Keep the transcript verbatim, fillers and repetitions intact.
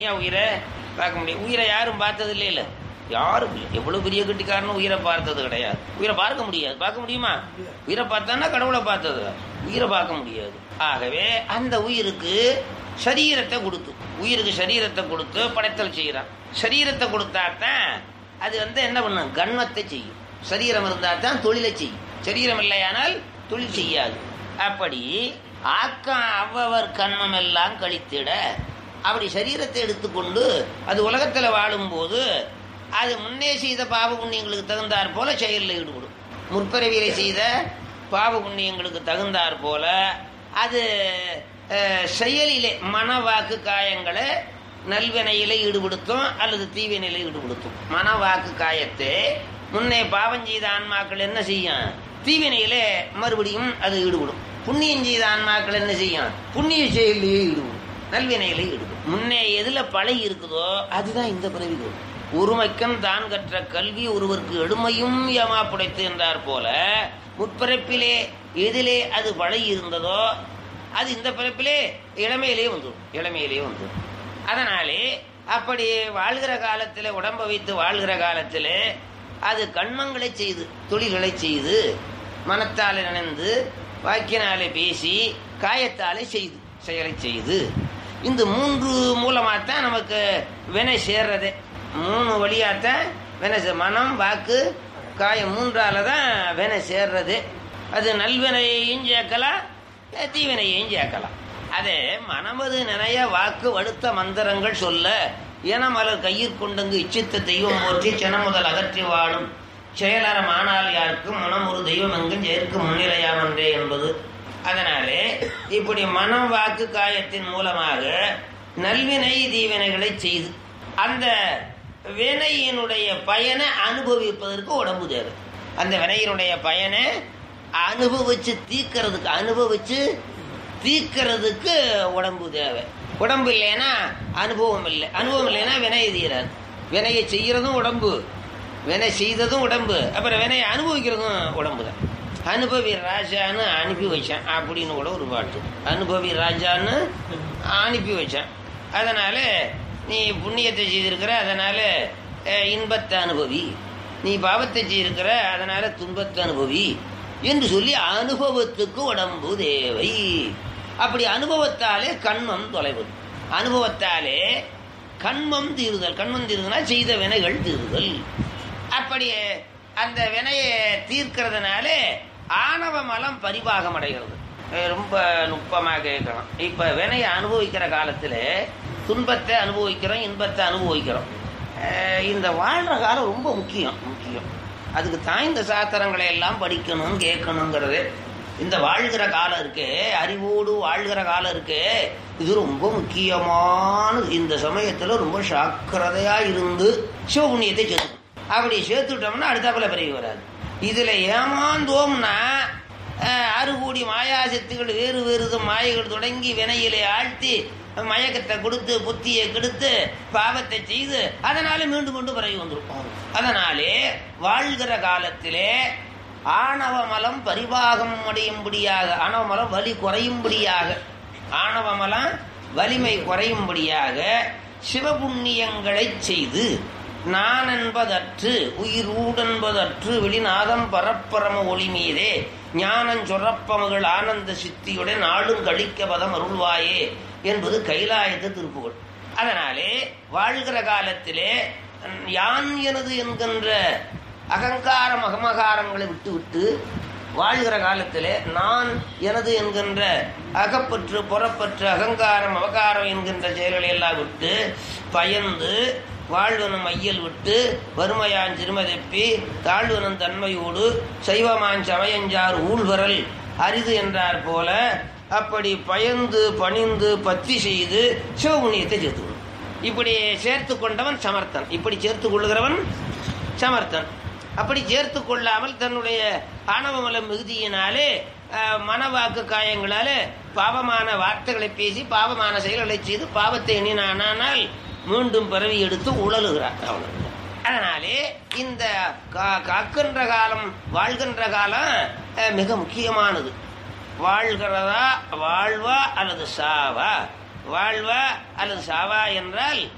ஏன் உயிரை பார்க்க முடியும்? உயிரை யாரும் பார்த்தது இல்லை இல்லை யாரும் இல்லை. எவ்வளவு பெரிய கட்டிக்காரனும் உயிரை பார்த்தது கிடையாது. உயிரை பார்க்க முடியாது. பார்க்க முடியுமா? உயிரை பார்த்தான்னா கடவுளை பார்த்தது. உயிரை பார்க்க முடியாது. ஆகவே அந்த உயிருக்கு சரீரத்தை கொடுத்து உயிருக்கு சரீரத்தை கொடுத்து படைத்தல் செய்யறான். சரீரத்தை கொடுத்தாத்தான் அது வந்து என்ன பண்ணும்? கண்மத்தை செய்யும். சரீரம் இருந்தா தான் தொழிலை செய்யும். சரீரம் இல்லையானால் தொழில் செய்யாது. அப்படி ஆக்கம் அவ்வவர் கண்மம் எல்லாம் கழித்திட அப்படி சரீரத்தை எடுத்துக்கொண்டு அது உலகத்தில் வாழும் போது அது முன்னே செய்த பாவ புண்ணியங்களுக்கு தகுந்தாற் போல செயலில் ஈடுபடும். முற்பிறவியிலே செய்த பாவ புண்ணியங்களுக்கு தகுந்தாற் போல அது செயலிலே மனவாக்கு காயங்களை நல்வினையில ஈடுபடுத்தும் அல்லது தீவினையில ஈடுபடுத்தும். மனவாக்கு காயத்தை முன்னே பாவம் செய்த ஆன்மாக்கள் என்ன செய்யும்? தீவினையில மறுபடியும் அது ஈடுபடும். புண்ணியம் செய்த ஆன்மாக்கள் என்ன செய்யும்? புண்ணிய செயலிலேயே ஈடுபடும், நல்வினையில ஈடுபடும். முன்னே எதுல பழகி இருக்குதோ அதுதான் இந்த பிறவி. ஒருமைக்கம் தான் கற்ற கல்வி ஒருவருக்கு எடுமையும் ஏமா புடைத்து என்றார் போல முற்பிறப்பிலே எதிலே அது பழகி இருந்ததோ அது இந்த பிறப்பிலே இளமையிலே வந்துடும். இளமையிலே வந்துடும். அதனாலே அப்படி வாழ்கிற காலத்தில் உடம்பை வைத்து வாழ்கிற காலத்தில் அது கண்மங்களை செய்து தொழில்களை செய்து மனத்தாலே நினைந்து வாக்கினாலே பேசி காயத்தாலே செய்து செயலை செய்து இந்த மூன்று மூலமாகத்தான் நமக்கு வினை சேர்றதே. மூணு வழியாத்தான் வினை, மனம் வாக்கு காயம் மூன்றால தான் வினை சேர்றது. அது நல்வினையையும் சேர்க்கலாம், தீவினையையும் சேர்க்கலாம். அதே மனமது நிறைய வாக்கு வடுத்த மந்திரங்கள் சொல்ல என மலர் கையில் கொண்டங்கு இச்சித்த தெய்வம் போற்றி சென முதல் அகற்றி வாழும் செயலறம் ஆனால் யாருக்கும் மனம் ஒரு தெய்வம் எங்கும் சேர்க்கு முன்னிலையாமன்றே என்பது. அதனாலே இப்படி மனம் வாக்கு காயத்தின் மூலமாக நல்வினை தீவினைகளை செய்து அந்த வினையினுடைய பயனை அனுபவிப்பதற்கு உடம்பு தேவை. அந்த வினையினுடைய பயனை அனுபவிச்சு தீக்கிறதுக்கு அனுபவிச்சு தீக்கிறதுக்கு உடம்பு தேவை. உடம்பு இல்லைன்னா அனுபவம் இல்லை. அனுபவம் இல்லைன்னா வினையை தீராது. வினையை செய்யறதும் உடம்பு, வினை செய்ததும் உடம்பு, அப்புறம் வினையை அனுபவிக்கிறதும் உடம்பு தான். அனுபவி ராஜான்னு அனுப்பி வச்சான் அப்படின்னு கூட ஒரு பாட்டு. அனுபவி ராஜான்னு அனுப்பி வச்சான். அதனால நீ புண்ணியத்தை செய்திருக்கிற, அதனால இன்பத்தை அனுபவி. நீ பாவத்தை செய்திருக்கிற, அதனால துன்பத்தை அனுபவி என்று சொல்லி அனுபவத்துக்கு உடம்பு தேவை. அப்படி அனுபவத்தாலே கண்மம் தொலைவது. அனுபவத்தாலே கண்மம் தீருதல். கண்மம் தீருதுன்னா செய்த வினைகள் தீருதல். அப்படி அந்த வினையை தீர்க்கிறதுனாலே ஆணவ மலம் பரிபாகம் அடைகிறது. ரொம்ப நுட்பமாக கேட்கணும். இப்ப வினையை அனுபவிக்கிற காலத்துல துன்பத்தை அனுபவிக்கிறோம், இன்பத்தை அனுபவிக்கிறோம். இந்த வாழ்ற காலம் ரொம்ப முக்கியம் முக்கியம் அதுக்கு தான் இந்த சாத்திரங்களை எல்லாம் படிக்கணும் கேட்கணுங்கிறது. இந்த வாழ்கிற காலம் இருக்கு, அறிவோடு வாழ்கிற காலம் இருக்கு, இது ரொம்ப முக்கியமானது. இந்த சமயத்துல ரொம்ப சாக்கிரதையா இருந்து சிவபுண்ணியத்தை சேர்த்து அப்படி சேர்த்துட்டோம்னா அடுத்தாப்புல பிறகு வராது. இதுல ஏமாந்தோம்னா ஆறு கோடி மாயாசக்திகள் வேறு வேறு மாயைகள் தொடங்கி வினையிலே ஆழ்த்தி மயக்கத்தை கொடுத்து புத்தியை கெடுத்து பாவத்தை செய்து அதனால மீண்டும் கொண்டு பிறகு வந்திருப்போம். அதனாலே வாழ்கிற காலத்திலே ஆணவ மலம் பரிபாகம் அடையும்படியாக, ஆணவ மலம் வலி குறையும்படியாக, ஆணவ மலம் வலிமை குறையும்படியாக சிவபுண்ணியங்களை செய்து நான் என்பதற்று உயிர் ஊடென்பதற்று வெளிநாதம் பரப்பரம ஒளி மீதே ஞானம் சொரப்பமகள் ஆனந்த சித்தியுடன் நாளும் கழிக்க பதம் அருள்வாயே என்பது கைலாயத்து திருப்புகள். அதனாலே வாழ்கிற காலத்திலே யான் எனது என்கின்ற அகங்காரம் அகமகாரங்களை விட்டு விட்டு வாழ்கிற காலத்திலே நான் எனது என்கின்ற அகப்பற்று புறப்பற்று அகங்காரம் அவகாரம் என்கின்ற செயல்களை எல்லாம் விட்டு பயந்து வாழ்வனும் மையல் விட்டு வறுமையான் சிறுமதப்பி தாழ்வனும் தன்மையோடு சைவமான் சமயஞ்சார் ஊழ்வரல் அரிது என்றார் போல அப்படி பயந்து பணிந்து பத்தி செய்து சிவபுண்ணியத்தை சேர்த்துக்கணும். இப்படி சேர்த்து கொண்டவன் சமர்த்தன். இப்படி சேர்த்து கொள்ளுகிறவன் சமர்த்தன். அப்படி சேர்த்து கொள்ளாமல் தன்னுடைய ஆணவமல மிகுதியினாலே மனவாக்கு காயங்களாலே பாவமான வார்த்தைகளை பேசி பாவமான செயல்களை செய்து பாவத்தை எண்ணினானால் மீண்டும் பிறவி எடுத்து உழலுகிறார். அவ்வளவு. அதனாலே இந்த காக்கின்ற காலம் வாழ்கின்ற காலம் மிக முக்கியமானது. வாழ்கிறதா வாழ்வா அல்லது சாவா, வாழ்வா அல்லது சாவா என்றால்